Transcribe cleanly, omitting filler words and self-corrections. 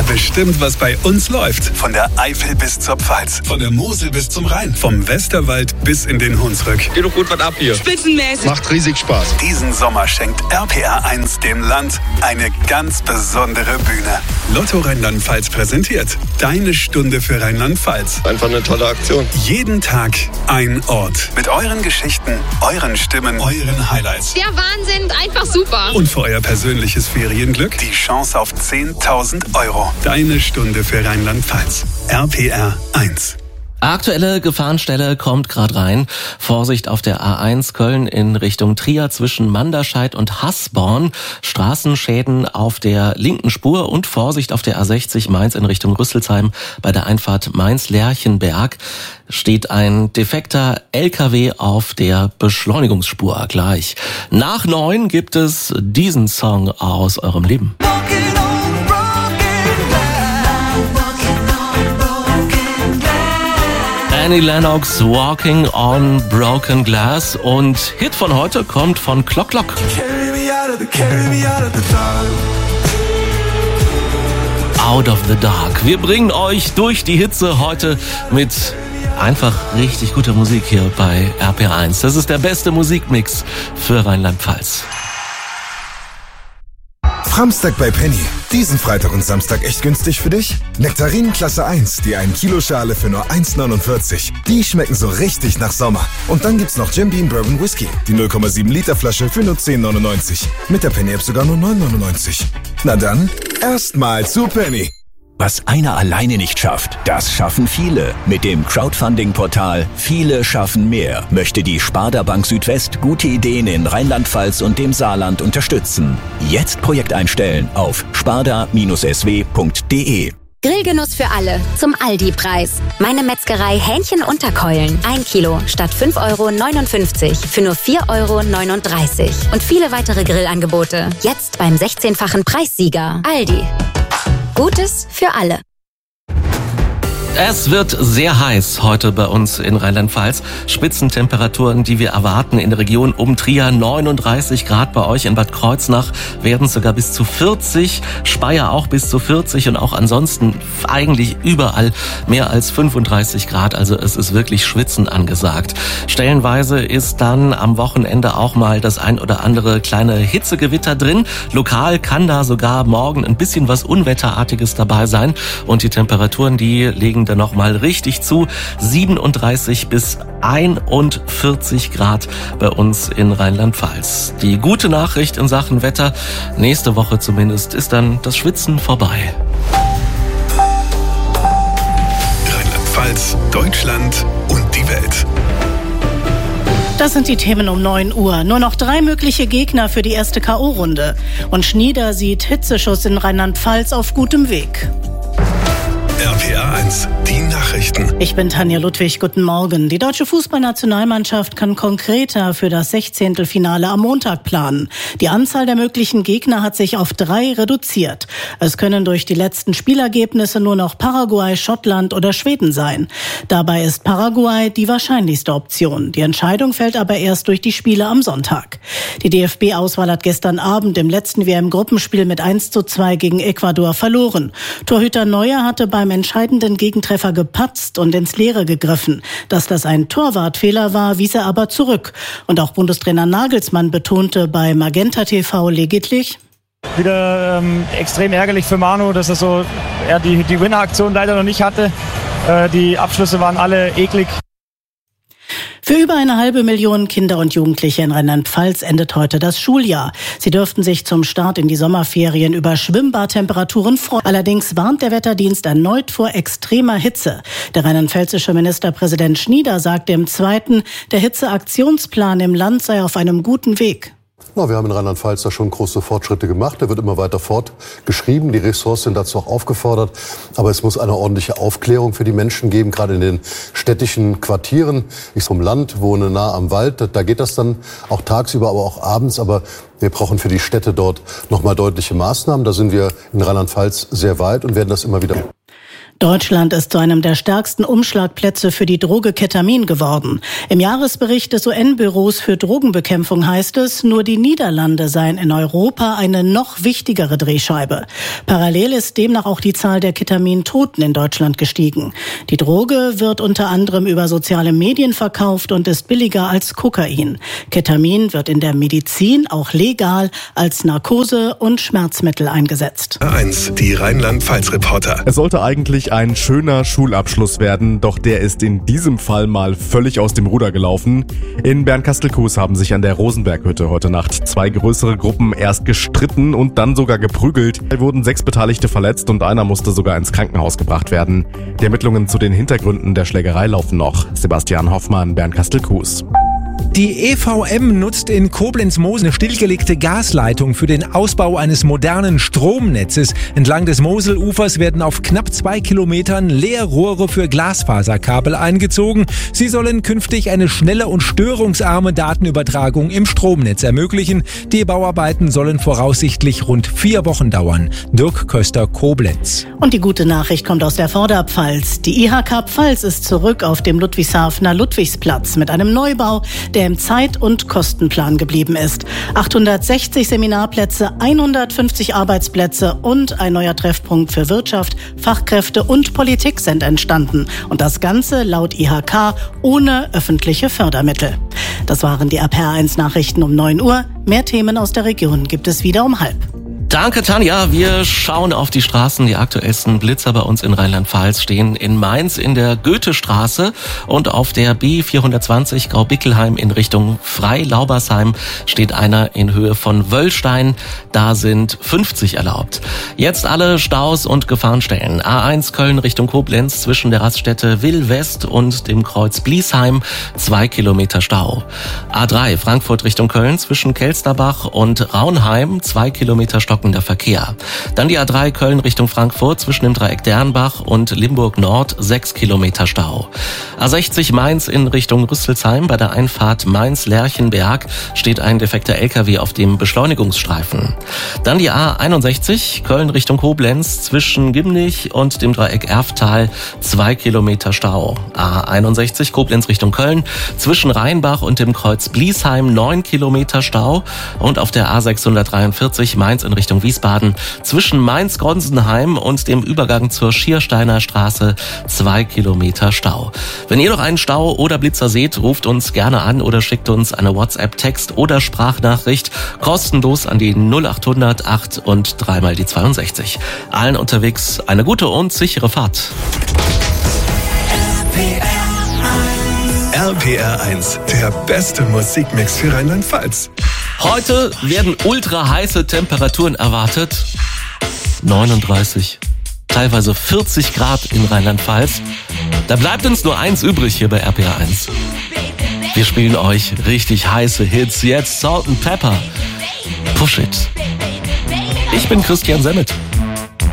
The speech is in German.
bestimmt, was bei uns läuft. Von der Eifel bis zur Pfalz. Von der Mosel bis zum Rhein. Vom Westerwald bis in den Hunsrück. Geht doch gut was ab hier. Spitzenmäßig. Macht riesig Spaß. Diesen Sommer schenkt RPR1 dem Land eine ganz besondere Bühne. Lotto Rheinland-Pfalz präsentiert Deine Stunde für Rheinland-Pfalz. Einfach eine tolle Aktion. Jeden Tag ein Ort. Mit euren Geschichten, euren Stimmen, euren Highlights. Der Wahnsinn, einfach super. Und für euer persönliches Ferienglück die Chance auf 10.000 Euro. Deine Stunde für Rheinland-Pfalz. RPR1. Aktuelle Gefahrenstelle kommt gerade rein. Vorsicht auf der A1 Köln in Richtung Trier zwischen Manderscheid und Hasborn. Straßenschäden auf der linken Spur und Vorsicht auf der A60 Mainz in Richtung Rüsselsheim. Bei der Einfahrt Mainz-Lerchenberg steht ein defekter LKW auf der Beschleunigungsspur gleich. Nach 9 gibt es diesen Song aus eurem Leben. Annie Lennox, Walking on Broken Glass, und Hit von heute kommt von Clock Clock. Out of the Dark. Wir bringen euch durch die Hitze heute mit einfach richtig guter Musik hier bei RPR1. Das ist der beste Musikmix für Rheinland-Pfalz. Framstag bei Penny. Diesen Freitag und Samstag echt günstig für dich? Nektarinen Klasse 1, die 1 Kilo Schale für nur 1,49. Die schmecken so richtig nach Sommer. Und dann gibt's noch Jim Beam Bourbon Whisky, die 0,7 Liter Flasche für nur 10,99. Mit der Penny App sogar nur 9,99. Na dann, erstmal zu Penny. Was einer alleine nicht schafft, das schaffen viele. Mit dem Crowdfunding-Portal Viele schaffen mehr möchte die Sparda Bank Südwest gute Ideen in Rheinland-Pfalz und dem Saarland unterstützen. Jetzt Projekt einstellen auf sparda-sw.de. Grillgenuss für alle zum Aldi-Preis. Meine Metzgerei Hähnchen-Unterkeulen. 1 Kilo statt 5,59 € für nur 4,39 €. Und viele weitere Grillangebote. Jetzt beim 16-fachen Preissieger. Aldi. Gutes für alle. Es wird sehr heiß heute bei uns in Rheinland-Pfalz. Spitzentemperaturen, die wir erwarten in der Region um Trier, 39 Grad. Bei euch in Bad Kreuznach werden es sogar bis zu 40. Speyer auch bis zu 40 und auch ansonsten eigentlich überall mehr als 35 Grad. Also es ist wirklich Schwitzen angesagt. Stellenweise ist dann am Wochenende auch mal das ein oder andere kleine Hitzegewitter drin. Lokal kann da sogar morgen ein bisschen was Unwetterartiges dabei sein. Und die Temperaturen, die legen dann noch mal richtig zu. 37 bis 41 Grad bei uns in Rheinland-Pfalz. Die gute Nachricht in Sachen Wetter, nächste Woche zumindest, ist dann das Schwitzen vorbei. Rheinland-Pfalz, Deutschland und die Welt. Das sind die Themen um 9 Uhr. Nur noch 3 mögliche Gegner für die erste K.O.-Runde. Und Schnieder sieht Hitzeschuss in Rheinland-Pfalz auf gutem Weg. RPR1, die Nachrichten. Ich bin Tanja Ludwig, guten Morgen. Die deutsche Fußballnationalmannschaft kann konkreter für das 16. Finale am Montag planen. Die Anzahl der möglichen Gegner hat sich auf 3 reduziert. Es können durch die letzten Spielergebnisse nur noch Paraguay, Schottland oder Schweden sein. Dabei ist Paraguay die wahrscheinlichste Option. Die Entscheidung fällt aber erst durch die Spiele am Sonntag. Die DFB-Auswahl hat gestern Abend im letzten WM-Gruppenspiel mit 1:2 gegen Ecuador verloren. Torhüter Neuer hatte beim entscheidenden Gegentreffer gepatzt und ins Leere gegriffen. Dass das ein Torwartfehler war, wies er aber zurück. Und auch Bundestrainer Nagelsmann betonte bei Magenta TV lediglich: Wieder extrem ärgerlich für Manu, dass er so die Winner-Aktion leider noch nicht hatte. Die Abschlüsse waren alle eklig. Für über 1,5 Million Kinder und Jugendliche in Rheinland-Pfalz endet heute das Schuljahr. Sie dürften sich zum Start in die Sommerferien über Schwimmbadtemperaturen freuen. Allerdings warnt der Wetterdienst erneut vor extremer Hitze. Der rheinland-pfälzische Ministerpräsident Schnieder sagte im Zweiten, der Hitzeaktionsplan im Land sei auf einem guten Weg. Na, wir haben in Rheinland-Pfalz da schon große Fortschritte gemacht. Der wird immer weiter fortgeschrieben. Die Ressorts sind dazu auch aufgefordert. Aber es muss eine ordentliche Aufklärung für die Menschen geben, gerade in den städtischen Quartieren. Ich vom Land wohne nah am Wald. Da geht das dann auch tagsüber, aber auch abends. Aber wir brauchen für die Städte dort nochmal deutliche Maßnahmen. Da sind wir in Rheinland-Pfalz sehr weit und werden das immer wieder. Deutschland ist zu einem der stärksten Umschlagplätze für die Droge Ketamin geworden. Im Jahresbericht des UN-Büros für Drogenbekämpfung heißt es, nur die Niederlande seien in Europa eine noch wichtigere Drehscheibe. Parallel ist demnach auch die Zahl der Ketamin-Toten in Deutschland gestiegen. Die Droge wird unter anderem über soziale Medien verkauft und ist billiger als Kokain. Ketamin wird in der Medizin auch legal als Narkose und Schmerzmittel eingesetzt. A1, die Rheinland-Pfalz-Reporter. Es sollte eigentlich ein schöner Schulabschluss werden, doch der ist in diesem Fall mal völlig aus dem Ruder gelaufen. In Bernkastel-Kues haben sich an der Rosenberghütte heute Nacht 2 größere Gruppen erst gestritten und dann sogar geprügelt. Es wurden 6 Beteiligte verletzt und einer musste sogar ins Krankenhaus gebracht werden. Die Ermittlungen zu den Hintergründen der Schlägerei laufen noch. Sebastian Hoffmann, Bernkastel-Kues. Die EVM nutzt in Koblenz-Mosel eine stillgelegte Gasleitung für den Ausbau eines modernen Stromnetzes. Entlang des Moselufers werden auf knapp 2 Kilometern Leerrohre für Glasfaserkabel eingezogen. Sie sollen künftig eine schnelle und störungsarme Datenübertragung im Stromnetz ermöglichen. Die Bauarbeiten sollen voraussichtlich rund 4 Wochen dauern. Dirk Köster, Koblenz. Und die gute Nachricht kommt aus der Vorderpfalz. Die IHK Pfalz ist zurück auf dem Ludwigshafener Ludwigsplatz mit einem Neubau, der im Zeit- und Kostenplan geblieben ist. 860 Seminarplätze, 150 Arbeitsplätze und ein neuer Treffpunkt für Wirtschaft, Fachkräfte und Politik sind entstanden. Und das Ganze laut IHK ohne öffentliche Fördermittel. Das waren die RPR1-Nachrichten um 9 Uhr. Mehr Themen aus der Region gibt es wieder um 12:30. Danke, Tanja. Wir schauen auf die Straßen. Die aktuellsten Blitzer bei uns in Rheinland-Pfalz stehen in Mainz in der Goethestraße und auf der B420 Graubickelheim in Richtung Freilaubersheim steht einer in Höhe von Wöllstein. Da sind 50 erlaubt. Jetzt alle Staus und Gefahrenstellen. A1 Köln Richtung Koblenz zwischen der Raststätte Will-West und dem Kreuz Bliesheim 2 Kilometer Stau. A3 Frankfurt Richtung Köln zwischen Kelsterbach und Raunheim 2 Kilometer stockender Verkehr. Dann die A3 Köln Richtung Frankfurt zwischen dem Dreieck Dernbach und Limburg Nord 6 Kilometer Stau. A60 Mainz in Richtung Rüsselsheim bei der Einfahrt Mainz-Lerchenberg steht ein defekter LKW auf dem Beschleunigungsstreifen. Dann die A61 Köln Richtung Koblenz zwischen Gimnich und dem Dreieck Erftal 2 Kilometer Stau. A61 Koblenz Richtung Köln zwischen Rheinbach und dem Kreuz Bliesheim 9 Kilometer Stau und auf der A643 Mainz in Richtung Wiesbaden zwischen Mainz-Gonsenheim und dem Übergang zur Schiersteiner Straße 2 Kilometer Stau. Wenn ihr noch einen Stau oder Blitzer seht, ruft uns gerne an oder schickt uns eine WhatsApp-Text oder Sprachnachricht kostenlos an die 0800 8 und 3 mal die 62. Allen unterwegs eine gute und sichere Fahrt. RPR1, der beste Musikmix für Rheinland-Pfalz. Heute werden ultra heiße Temperaturen erwartet. 39, teilweise 40 Grad in Rheinland-Pfalz. Da bleibt uns nur eins übrig hier bei RPR1. Wir spielen euch richtig heiße Hits. Jetzt Salt & Pepper. Push It. Ich bin Christian Semmet.